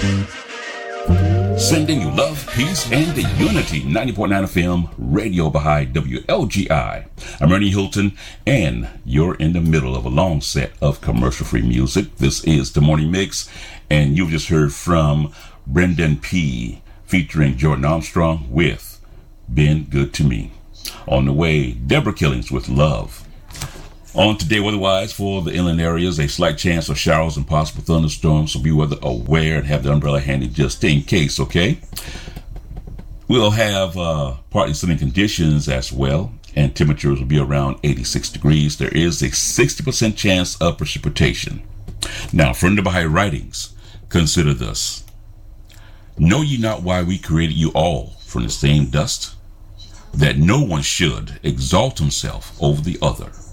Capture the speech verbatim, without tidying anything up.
Sending you love, peace, and unity. ninety point nine F M, Radio Baha'i, W L G I. I'm Ernie Hilton, and you're in the middle of a long set of commercial-free music. This is The Morning Mix, and you've just heard from Brendan P. featuring Jordan Armstrong with Been Good to Me. On the way, Deborah Killings with Love. On today, weather-wise, for the inland areas, a slight chance of showers and possible thunderstorms, so be weather aware and have the umbrella handy just in case, okay? We'll have uh, partly sunny conditions as well, and temperatures will be around eighty-six degrees. There is a sixty percent chance of precipitation. Now, from the Baha'i writings, consider this. Know ye not why we created you all from the same dust? That no one should exalt himself over the other.